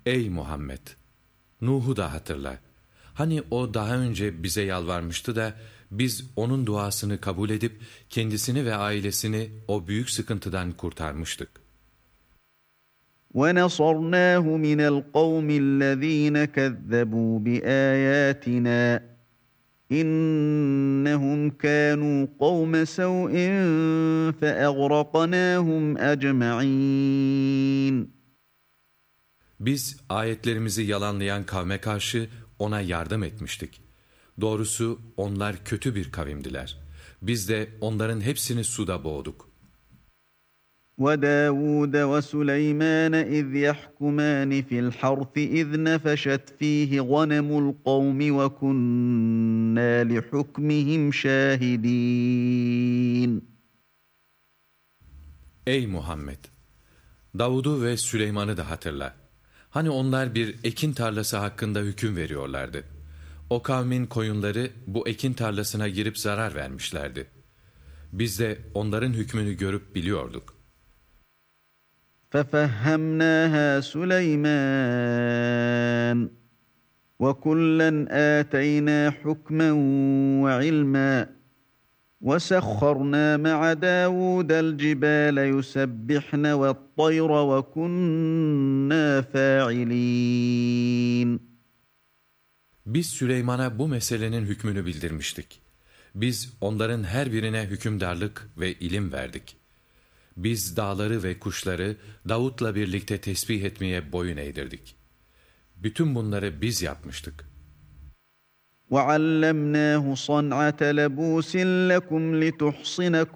Ey Muhammed! Nuh'u da hatırla. Hani o daha önce bize yalvarmıştı da biz onun duasını kabul edip kendisini ve ailesini o büyük sıkıntıdan kurtarmıştık. وَنَصَرْنَاهُ مِنَ الْقَوْمِ الَّذ۪ينَ كَذَّبُوا بِآيَاتِنَا إِنَّهُمْ كَانُوا قَوْمَ سَوْءٍ فَأَغْرَقْنَاهُمْ أَجْمَعِينَ. Biz ayetlerimizi yalanlayan kavme karşı ona yardım etmiştik. Doğrusu onlar kötü bir kavimdiler. Biz de onların hepsini suda boğduk. وَدَاوُودَ وَسُلَيْمَانَ إِذْ يَحْكُمَانِ فِي الْحَرْثِ إِذْ نَفَشَتْ فِيهِ غَنَمُ الْقَوْمِ وَكُنَّا لِحُكْمِهِمْ شَاهِدِينَ. Ey Muhammed! Davud'u ve Süleyman'ı da hatırla. Hani onlar bir ekin tarlası hakkında hüküm veriyorlardı. O kavmin koyunları bu ekin tarlasına girip zarar vermişlerdi. Biz de onların hükmünü görüp biliyorduk. فَفَهَّمْنَاهَا سُلَيْمَانَ وَكُلًّا آتَيْنَا حُكْمًا وَعِلْمًا وَسَخَّرْنَا مَعَ دَاوُودَ الْجِبَالَ يُسَبِّحْنَ وَالطَّيْرَ وَكُنَّا فَاعِلِينَ. Biz Süleyman'a bu meselenin hükmünü bildirmiştik. Biz onların her birine hükümdarlık ve ilim verdik. Biz dağları ve kuşları Davut'la birlikte tesbih etmeye boyun eğdirdik. Bütün bunları biz yapmıştık. وَعَلَّمْنَاهُ صَنْعَةَ لَبُوسٍ لَكُمْ لِتُحْصِنَكُم